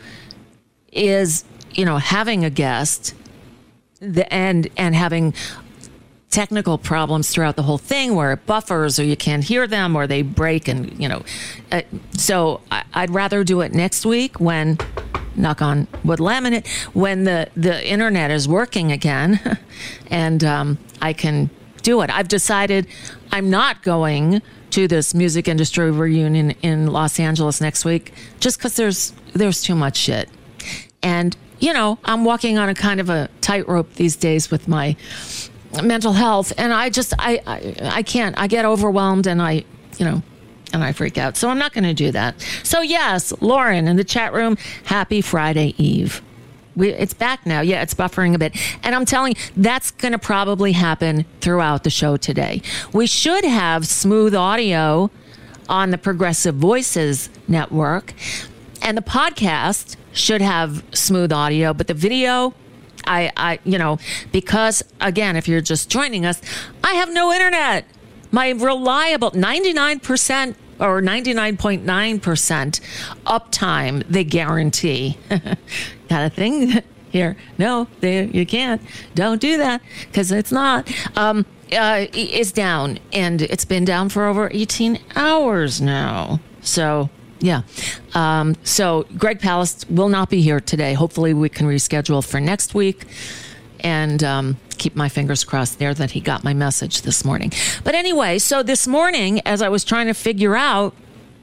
is, you know, having a guest the, and and having technical problems throughout the whole thing where it buffers or you can't hear them or they break, and, you know, uh, so I, I'd rather do it next week when, knock on wood laminate, when the, the internet is working again and um, I can do it. I've decided I'm not going to this music industry reunion in Los Angeles next week just because there's, there's too much shit. And, you know, I'm walking on a kind of a tightrope these days with my mental health, and I just I, I I can't I get overwhelmed, and I you know and I freak out, so I'm not going to do that. So yes, Lauren in the chat room, happy Friday Eve. We, it's back now. Yeah, it's buffering a bit, and I'm telling you, that's going to probably happen throughout the show today. We should have smooth audio on the Progressive Voices network, and the podcast should have smooth audio, but the video, I, I, you know, because, again, if you're just joining us, I have no internet. My reliable ninety-nine percent or ninety-nine point nine percent uptime, they guarantee. Got a thing here? No, they, you can't. Don't do that, because it's not. Um, uh, is down, and it's been down for over eighteen hours now. So... Yeah. Um, so Greg Palast will not be here today. Hopefully we can reschedule for next week, and um, keep my fingers crossed there that he got my message this morning. But anyway, so this morning, as I was trying to figure out,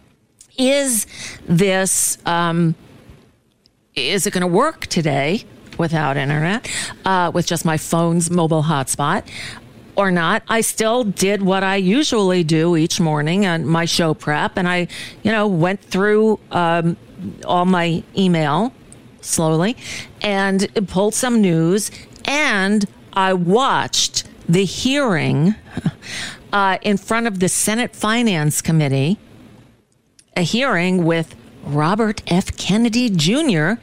is this, um, is it going to work today without internet, uh, with just my phone's mobile hotspot? Or not, I still did what I usually do each morning on my show prep, and I, you know, went through um, all my email slowly and pulled some news, and I watched the hearing uh, in front of the Senate Finance Committee, a hearing with Robert F. Kennedy Junior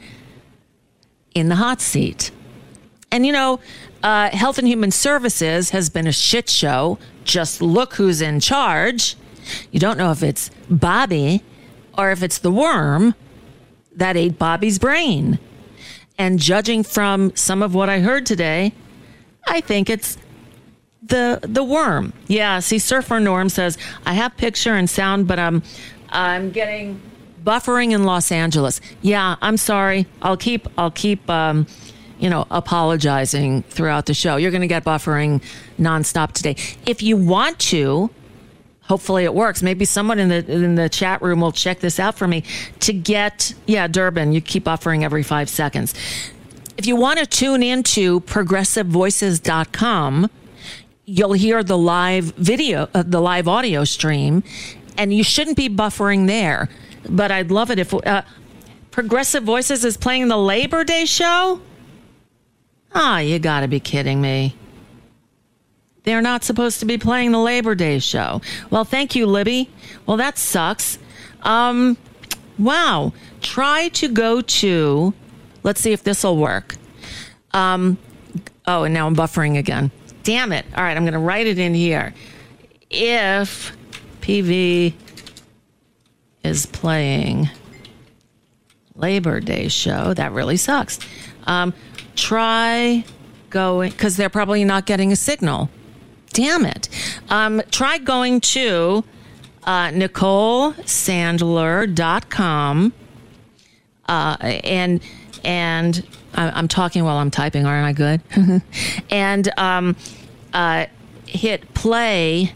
in the hot seat. And, you know, Uh, Health and Human Services has been a shit show. Just look who's in charge. You don't know if it's Bobby or if it's the worm that ate Bobby's brain. And judging from some of what I heard today, I think it's the the worm. Yeah, see, Surfer Norm says, I have picture and sound, but I'm, I'm getting buffering in Los Angeles. Yeah, I'm sorry. I'll keep, I'll keep... Um, you know, apologizing throughout the show. You're going to get buffering nonstop today. If you want to hopefully it works. Maybe someone in the in the chat room will check this out for me to get, yeah, Durbin, you keep buffering every five seconds. If you want to tune into progressive voices dot com, you'll hear the live video, uh, the live audio stream, and you shouldn't be buffering there. But I'd love it if uh, Progressive Voices is playing the Labor Day show. Ah, oh, you got to be kidding me. They're not supposed to be playing the Labor Day show. Well, thank you, Libby. Well, that sucks. Um, wow. Try to go to, let's see if this will work. Um, oh, and now I'm buffering again. Damn it. All right, I'm going to write it in here. If P V is playing Labor Day show, that really sucks. Um, try going, because they're probably not getting a signal. Damn it. Um, try going to uh, Nicole Sandler dot com uh, and and I, I'm talking while I'm typing, aren't I good? and um, uh, hit play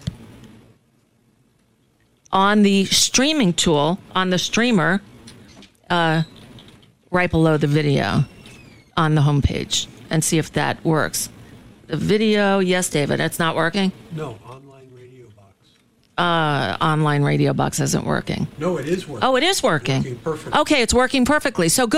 on the streaming tool, on the streamer, uh, right below the video on the homepage, and see if that works. The video, yes, David, it's not working? No, online radio box. Uh, online radio box isn't working. No, it is working. Oh, it is working. It's working perfectly. Okay, it's working perfectly. So good.